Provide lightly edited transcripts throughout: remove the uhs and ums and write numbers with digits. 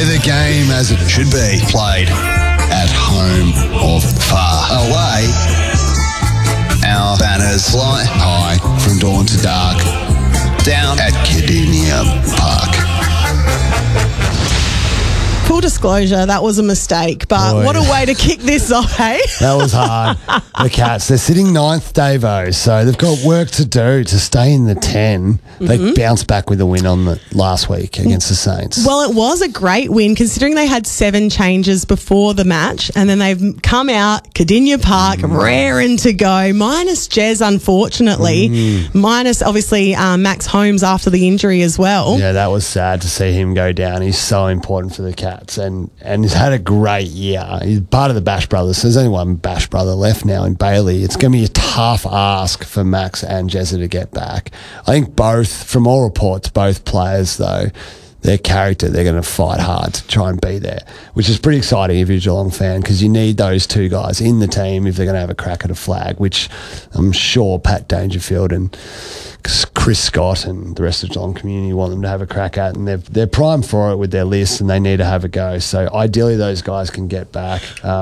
Play the game as it should be played, at home or far away. Our banners fly high from dawn to dark, down at Kardinia Park. Full disclosure, that was a mistake, but Boy. what a way to kick this off, hey? That was hard. The Cats, they're sitting ninth, Davo, so they've got work to do to stay in the 10. They bounced back with a win on the last week against the Saints. Well, it was a great win considering they had 7 changes before the match, and then they've come out, Kardinia Park, raring to go, minus Jez, unfortunately, minus, obviously, Max Holmes after the injury as well. Yeah, that was sad to see him go down. He's so important for the Cats, and he's had a great year. He's part of the Bash Brothers. So there's only one Bash brother left now in Bailey. It's going to be a tough ask for Max and Jezza to get back. I think both, from all reports, both players, though, their character, they're going to fight hard to try and be there, which is pretty exciting if you're a Geelong fan, because you need those two guys in the team if they're going to have a crack at a flag, which I'm sure Pat Dangerfield and Chris Scott and the rest of the Geelong community want them to have a crack at, and they're primed for it with their list, and they need to have a go. So ideally those guys can get back.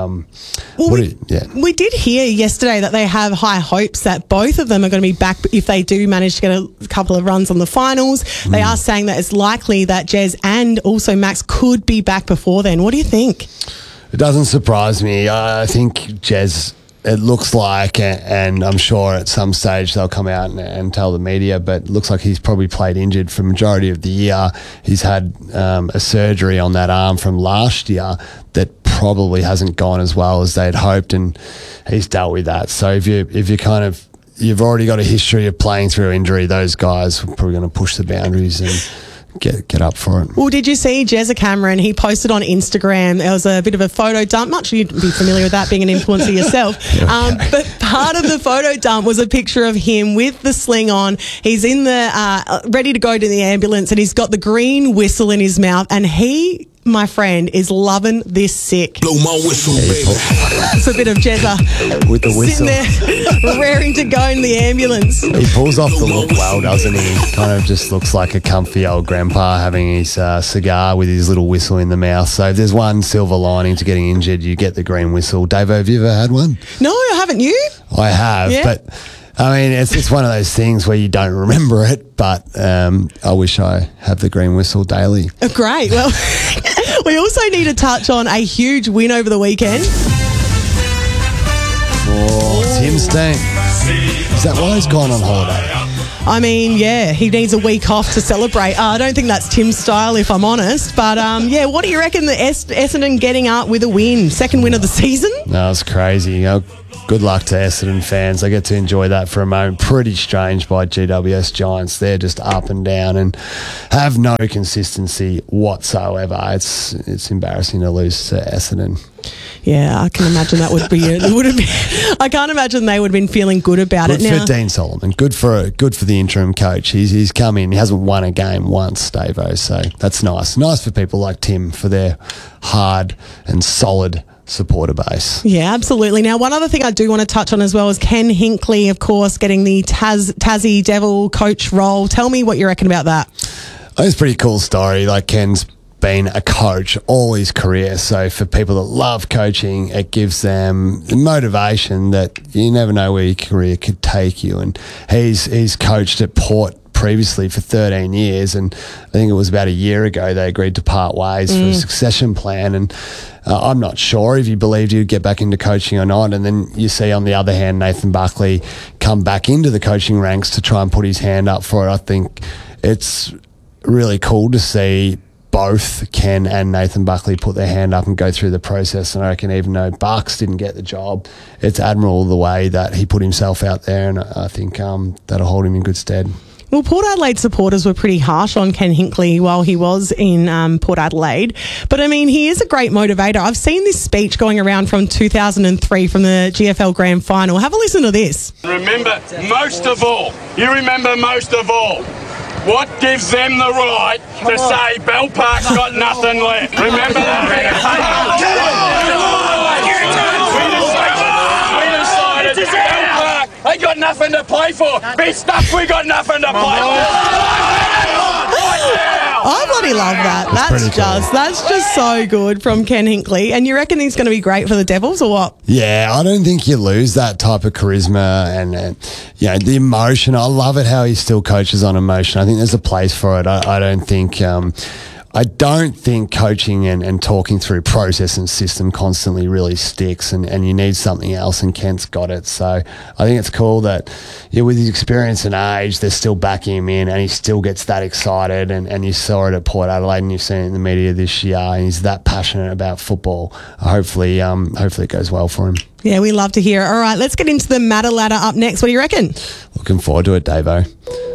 We did hear yesterday that they have high hopes that both of them are going to be back if they do manage to get a couple of runs on the finals. They are saying that it's likely that Jez and also Max could be back before then. What do you think? It doesn't surprise me. I think Jez, it looks like, and I'm sure at some stage they'll come out and tell the media, but it looks like he's probably played injured for the majority of the year. He's had a surgery on that arm from last year that probably hasn't gone as well as they'd hoped, and he's dealt with that. So if you kind of, you've already got a history of playing through injury, those guys are probably going to push the boundaries and get up for it. Well, did you see Jezza Cameron? He posted on Instagram. There was a bit of a photo dump. Much you'd be familiar with that, being an influencer yourself. But part of the photo dump was a picture of him with the sling on. He's in the ready to go to the ambulance, and he's got the green whistle in his mouth, and he, my friend, is loving this sick. Blow my whistle, baby. It's a bit of Jezza With the whistle. sitting there raring to go in the ambulance. He pulls off the look well, doesn't he? Kind of just looks like a comfy old grandpa having his cigar with his little whistle in the mouth. So if there's one silver lining to getting injured, you get the green whistle. Dave, have you ever had one? No, haven't you? I have, Yeah. but I mean, it's one of those things where you don't remember it, but I wish I had the green whistle daily. Oh, great. Well, we also need to touch on a huge win over the weekend. Oh, Tim Steen. Is that why he's gone on holiday? I mean, yeah, he needs a week off to celebrate. I don't think that's Tim's style, if I'm honest. But, yeah, what do you reckon the Essendon getting up with a win? Second win of the season? No, it's crazy. You know, good luck to Essendon fans. I get to enjoy that for a moment. Pretty strange by GWS Giants. They're just up and down and have no consistency whatsoever. It's embarrassing to lose to Essendon. Yeah, I can imagine that would be it. Would have been, I can't imagine they would have been feeling good about Good it now. for Dean Solomon. Good for the interim coach. He's come in. He hasn't won a game once, Davo. So that's nice. Nice for people like Tim for their hard and solid supporter base. Yeah, absolutely. Now, one other thing I do want to touch on as well is Ken Hinkley, of course, getting the Tassie Devil coach role. Tell me what you reckon about that. I think it's a pretty cool story. Like, Ken's been a coach all his career, so for people that love coaching, it gives them the motivation that you never know where your career could take you. And he's coached at Port previously for 13 years, and I think it was about a year ago they agreed to part ways for a succession plan. And I'm not sure if you believed he'd get back into coaching or not. And then you see, on the other hand, Nathan Buckley come back into the coaching ranks to try and put his hand up for it. I think it's really cool to see both Ken and Nathan Buckley put their hand up and go through the process. And I reckon even though Bucks didn't get the job, it's admirable the way that he put himself out there, and I think that'll hold him in good stead. Well, Port Adelaide supporters were pretty harsh on Ken Hinkley while he was in Port Adelaide. But, I mean, he is a great motivator. I've seen this speech going around from 2003 from the GFL Grand Final. Have a listen to this. Remember, most of all, what gives them the right to say Bell Park's got nothing left? Remember that? We decided Bell Park, they got nothing to play for. Be stuck, we got nothing to play for. Right now. I bloody love that. pretty cool. That's just so good from Ken Hinkley. And you reckon he's going to be great for the Devils or what? Yeah, I don't think you lose that type of charisma and the emotion. I love it how he still coaches on emotion. I think there's a place for it. I don't think coaching and talking through process and system constantly really sticks, and you need something else, and Kent's got it. So I think it's cool that with his experience and age, they're still backing him in, and he still gets that excited, and you saw it at Port Adelaide, and you've seen it in the media this year, and he's that passionate about football. Hopefully it goes well for him. Yeah, we love to hear it. All right, let's get into the Matter Ladder up next. What do you reckon? Looking forward to it, Davo.